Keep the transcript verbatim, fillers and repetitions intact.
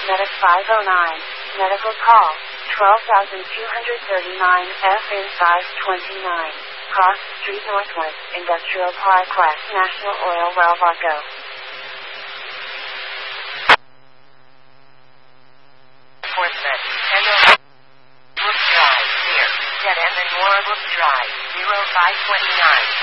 Medic five oh nine. Medical call. twelve thousand two hundred thirty-nine F in five twenty-nine. Cross Street Northwest, Industrial Park West, National Oil Well Fargo. Enforcement. ten oh Woods Drive, near. Dead end and Moore Woods Drive, zero five twenty-nine.